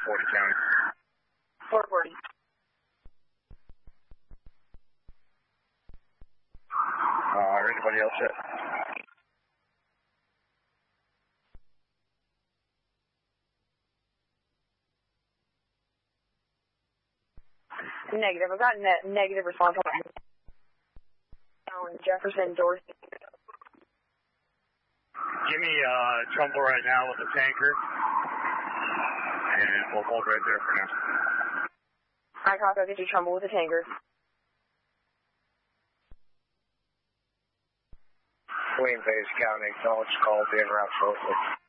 440 County. 440. Anybody else yet? Negative. I've got negative response on Jefferson, Dorothy. Give me Trumbull right now with the tanker, and we'll hold right there for now. I copy. I'll get you Trumbull with the tanker. Queen Face County, acknowledge call being route shortly.